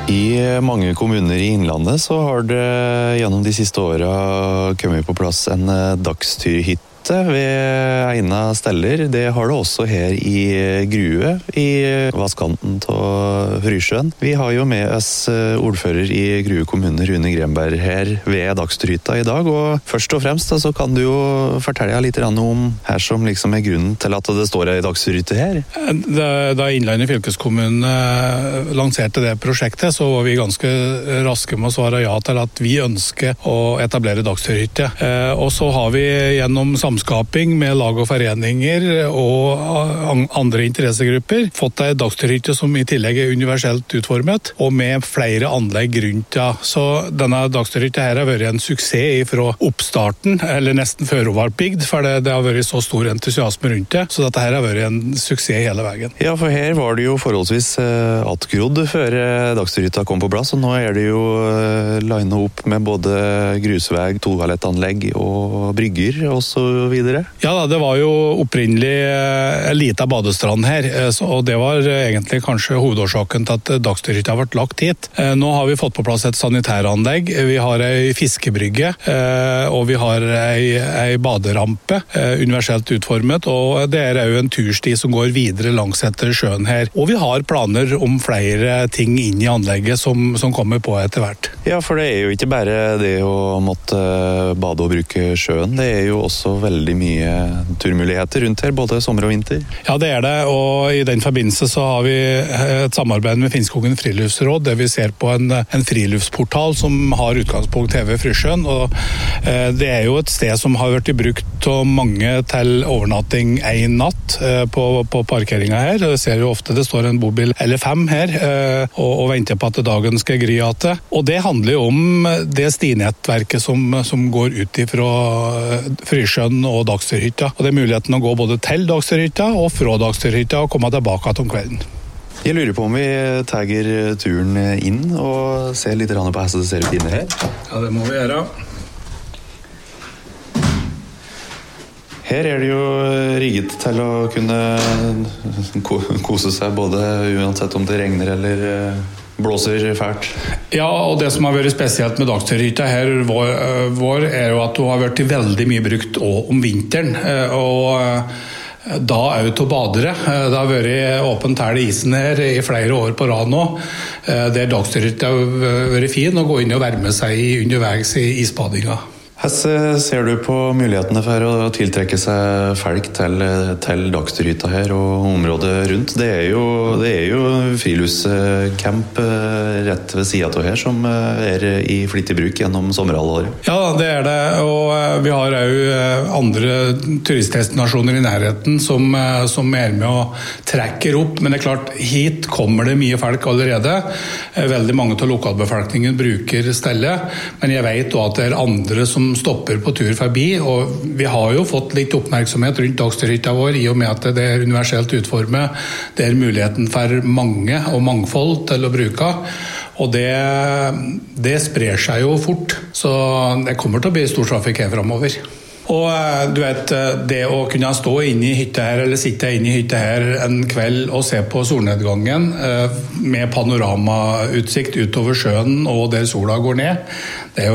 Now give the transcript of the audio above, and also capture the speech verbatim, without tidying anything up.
I mange kommuner i Innlandet så har det gjennom de siste årene kommet på plass en dagstyrhytte ved egna steller. Det har det også her i Grue, i vestkanten av Frysjøen. Vi har jo med oss ordfører i Grue kommune, Rune Grenberg, her ved dagstyrhytta i dag. Og først og fremst så kan du jo fortelle litt om her som liksom er grunnen til at det står en dagstyrhytte her. Da Innlandet fylkeskommune lanserte det prosjektet, så var vi ganske raske med å svare ja til at vi ønsker å etablere dagstyrhytte. Og så har vi gjennom samskaping med lag og foreninger og andre interessegrupper fått en dagstyrhytte som i tillegg er universelt utformet, og med flere anlegg rundt. Ja. Så denne dagstyrhytta her har vært en suksess fra oppstarten, eller nesten før hun var bygd, for det, det har vært så stor entusiasme rundt det, så dette her har vært en suksess hele veien. Ja, for her var det jo forholdsvis uh, atgrodd før uh, dagstyrhytta kom på plass, og nå er det jo uh, linet opp med både grusveg, toalettanlegg og brygger og så videre. Ja, da, det var jo opprinnelig uh, en liten badestrand her, uh, så, og det var uh, egentlig kanskje hovedårsaken til at uh, dagstyrhytta har vært lagt hit. Uh, nå har vi fått på plass et sanitæranlegg, vi har ei fiskebrygge, uh, og vi har ei, ei baderampe, uh, universelt utformet, og det er jo en tursti som går videre langs etter sjøen her. Og vi har planer om flere ting inn i anlegget som, som kommer på etter hvert. Ja, for det er jo ikke bare det å måtte bade og bruke sjøen, det er jo også veldig mye turmuligheter rundt her, både sommer og vinter. Ja, det er det, og i den forbindelse så har vi et samarbeid med Finnskogen friluftsråd, der vi ser på en, en friluftsportal som har utgangspunkt her ved Frysjøen, og eh, det er jo et sted som har vært brukt av mange til overnatting en natt eh, på, på parkeringa her. Jeg ser jo ofte det står en bobil eller fem her eh, og, og venter på at dagen skal gry igjen. Og det handler jo om det stinettverket som, som går ut ifra Frysjøen og dagstyrhytta. Og det er muligheten å gå både til dagstyrhytta og fra dagstyrhytta og komme tilbake om kvelden. Jeg lurer på om vi tagger turen inn og ser litt på hvordan det ser ut inne her. Ja, det må vi gjøre. Her er det jo rigget til å kunne kose seg både uansett om det regner eller blåser fælt. Ja, og det som har vært spesielt med dagstyrhytta her vår, vår er jo at hun har vært veldig mye brukt også om vinteren, og da er jo til badere. Det har vært åpent her i isen her i flere år på rad nå, der dagstyrhytta har vært fin å gå inn og varme seg underveis i isbadinga. Hvordan ser du på mulighetene for å tiltrekke seg folk til, til dagstyrhytta her og området rundt? Det er jo, det er jo friluftscamp rett ved siden av her som er i flittig bruk gjennom sommerhalvåret. Ja, det er det, og vi har jo andre turistdestinasjoner i nærheten som, som er med og trekker opp, men det er klart, hit kommer det mye folk allerede. Veldig mange av lokalbefolkningen bruker stedet, men jeg vet også at det er andre som stopper på tur forbi, og vi har jo fått litt oppmerksomhet rundt dagstyrhytta vår i og med at det er universelt utformet. Det er muligheten for mange og mangfold til å bruke, og det, det sprer seg jo fort, så det kommer til å bli stor trafikk her fremover. Og du vet, det å kunne stå inne i hytta her, eller sitte inne i hytta her en kveld og se på solnedgangen med panoramautsikt utover sjøen og der sola går ned, det er jo